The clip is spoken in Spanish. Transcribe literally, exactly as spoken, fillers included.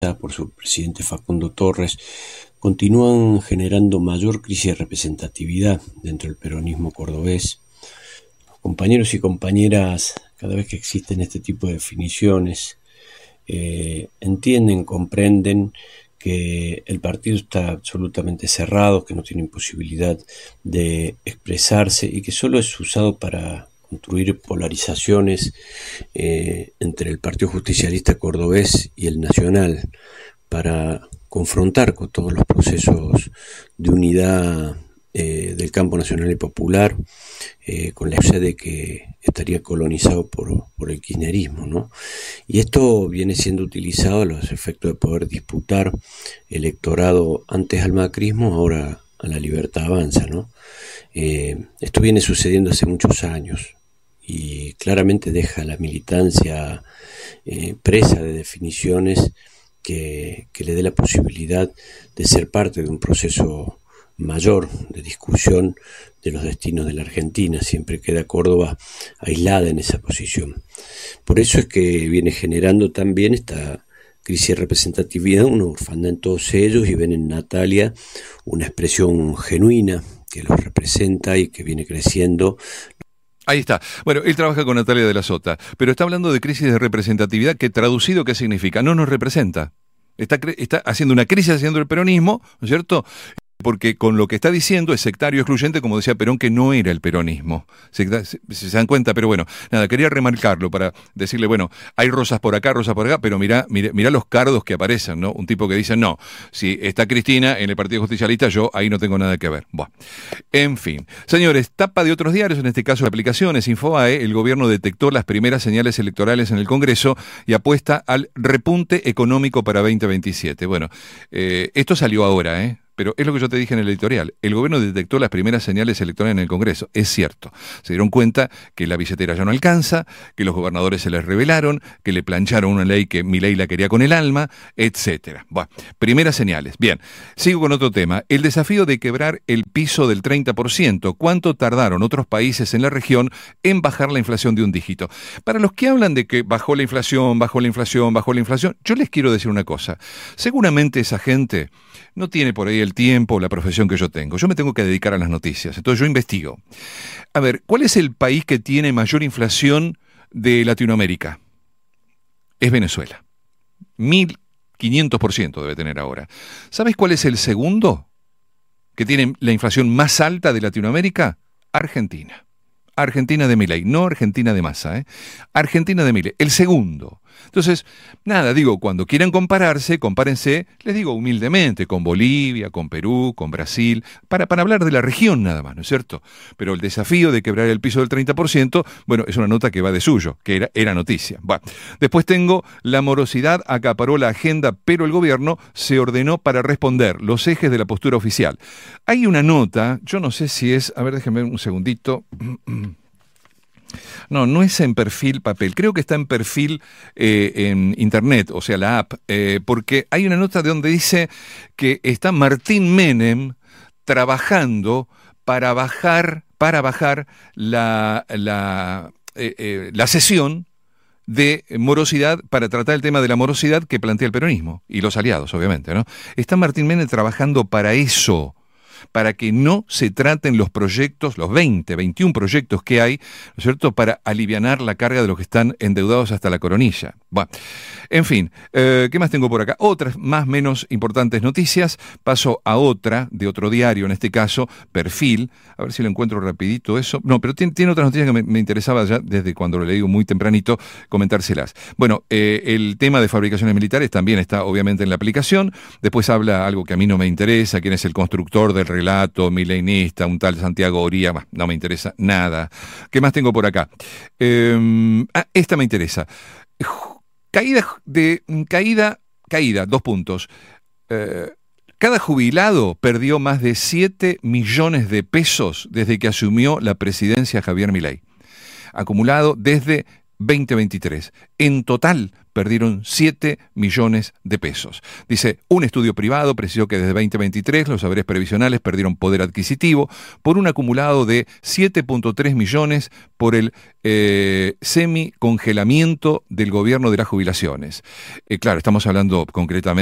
por su presidente Facundo Torres, continúan generando mayor crisis de representatividad dentro del peronismo cordobés. Los compañeros y compañeras, cada vez que existen este tipo de definiciones, eh, entienden, comprenden que el partido está absolutamente cerrado, que no tiene posibilidad de expresarse y que solo es usado para construir polarizaciones eh, entre el Partido Justicialista Cordobés y el Nacional, para confrontar con todos los procesos de unidad eh, del campo nacional y popular, eh, con la idea de que estaría colonizado por, por el kirchnerismo, ¿no? Y esto viene siendo utilizado a los efectos de poder disputar electorado antes al macrismo, ahora a la Libertad Avanza, ¿no? Eh, esto viene sucediendo hace muchos años y claramente deja a la militancia eh, presa de definiciones que, que le dé la posibilidad de ser parte de un proceso mayor de discusión de los destinos de la Argentina. Siempre queda Córdoba aislada en esa posición. Por eso es que viene generando también esta crisis de representatividad, una orfandad en todos ellos, y ven en Natalia una expresión genuina que los representa y que viene creciendo. Ahí está. Bueno, él trabaja con Natalia de la Sota, pero está hablando de crisis de representatividad, que traducido, ¿qué significa? No nos representa. Está, está haciendo una crisis haciendo el peronismo, ¿no es cierto? Porque con lo que está diciendo es sectario excluyente, como decía Perón, que no era el peronismo. Se, se, se dan cuenta, pero bueno, nada, quería remarcarlo para decirle, bueno, hay rosas por acá, rosas por acá, pero mirá, mirá, mirá los cardos que aparecen, ¿no? Un tipo que dice, no, si está Cristina en el Partido Justicialista, yo ahí no tengo nada que ver. Buah. En fin. Señores, tapa de otros diarios, en este caso de aplicaciones, Infobae, el gobierno detectó las primeras señales electorales en el Congreso y apuesta al repunte económico para veinte veintisiete. Bueno, eh, esto salió ahora, ¿eh? Pero es lo que yo te dije en el editorial. El gobierno detectó las primeras señales electorales en el Congreso. Es cierto. Se dieron cuenta que la billetera ya no alcanza, que los gobernadores se les rebelaron, que le plancharon una ley que Milei la quería con el alma, etcétera. Bueno, primeras señales. Bien, sigo con otro tema. El desafío de quebrar el piso del treinta por ciento. ¿Cuánto tardaron otros países en la región en bajar la inflación de un dígito? Para los que hablan de que bajó la inflación, bajó la inflación, bajó la inflación, yo les quiero decir una cosa. Seguramente esa gente no tiene por ahí el tiempo o la profesión que yo tengo. Yo me tengo que dedicar a las noticias, entonces yo investigo. A ver, ¿cuál es el país que tiene mayor inflación de Latinoamérica? Es Venezuela. mil quinientos por ciento debe tener ahora. ¿Sabes cuál es el segundo que tiene la inflación más alta de Latinoamérica? Argentina. Argentina de Milei, no Argentina de Massa, ¿eh? Argentina de Milei, el segundo. Entonces, nada, digo, cuando quieran compararse, compárense, les digo humildemente, con Bolivia, con Perú, con Brasil, para, para hablar de la región nada más, ¿no es cierto? Pero el desafío de quebrar el piso del treinta por ciento, bueno, es una nota que va de suyo, que era, era noticia. Bueno, después tengo, la morosidad acaparó la agenda, pero el gobierno se ordenó para responder los ejes de la postura oficial. Hay una nota, yo no sé si es, a ver, déjenme un segundito. No, no es en perfil papel, creo que está en perfil eh, en internet, o sea, la app, eh, porque hay una nota de donde dice que está Martín Menem trabajando para bajar, para bajar la, la, eh, eh, la sesión de morosidad, para tratar el tema de la morosidad que plantea el peronismo y los aliados, obviamente, ¿no? Está Martín Menem trabajando para eso, para que no se traten los proyectos, los veinte, veintiún proyectos que hay, ¿no es cierto?, para alivianar la carga de los que están endeudados hasta la coronilla. Bueno, en fin, eh, ¿qué más tengo por acá? Otras más menos importantes noticias. Paso a otra, de otro diario, en este caso, Perfil. A ver si lo encuentro rapidito eso. No, pero tiene, tiene otras noticias que me, me interesaba ya desde cuando lo leí muy tempranito, comentárselas. Bueno, eh, el tema de fabricaciones militares también está obviamente en la aplicación. Después habla algo que a mí no me interesa, quién es el constructor del relato milenista, un tal Santiago Oría, no me interesa nada. ¿Qué más tengo por acá? Eh, ah, esta me interesa. Caída de caída, caída, dos puntos. Eh, cada jubilado perdió más de siete millones de pesos desde que asumió la presidencia Javier Milei. Acumulado desde veinte veintitrés. En total perdieron siete millones de pesos. Dice, un estudio privado precisó que desde veinte veintitrés los saberes previsionales perdieron poder adquisitivo por un acumulado de siete punto tres millones por el eh, semi-congelamiento del gobierno de las jubilaciones. Eh, claro, estamos hablando concretamente